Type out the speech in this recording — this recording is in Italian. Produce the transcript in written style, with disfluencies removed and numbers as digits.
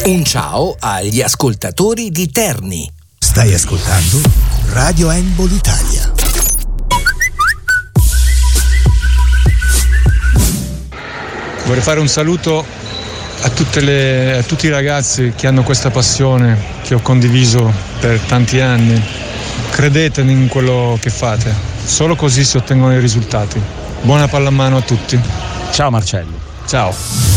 Un ciao agli ascoltatori di Terni. Stai ascoltando Radio Handball Italia. Vorrei fare un saluto a tutti i ragazzi che hanno questa passione che ho condiviso per tanti anni. Credete in quello che fate, solo così si ottengono i risultati. Buona pallamano a tutti. Ciao Marcello. Ciao.